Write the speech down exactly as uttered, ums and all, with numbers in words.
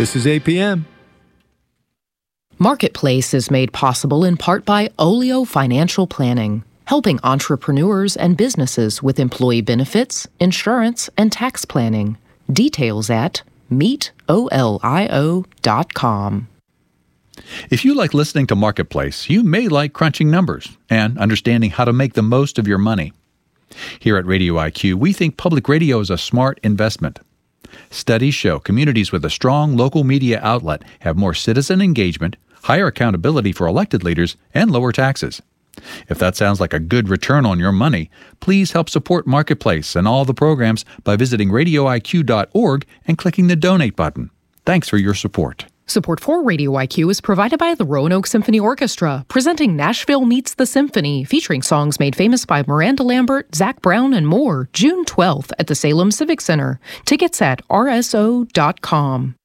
This is A P M. Marketplace is made possible in part by Olio Financial Planning, helping entrepreneurs and businesses with employee benefits, insurance, and tax planning. Details at meet olio dot com. If you like listening to Marketplace, you may like crunching numbers and understanding how to make the most of your money. Here at Radio I Q, we think public radio is a smart investment. Studies show communities with a strong local media outlet have more citizen engagement, higher accountability for elected leaders, and lower taxes. If that sounds like a good return on your money, please help support Marketplace and all the programs by visiting radio I Q dot org and clicking the donate button. Thanks for your support. Support for Radio I Q is provided by the Roanoke Symphony Orchestra, presenting Nashville Meets the Symphony, featuring songs made famous by Miranda Lambert, Zach Brown, and more, June twelfth at the Salem Civic Center. Tickets at r s o dot com.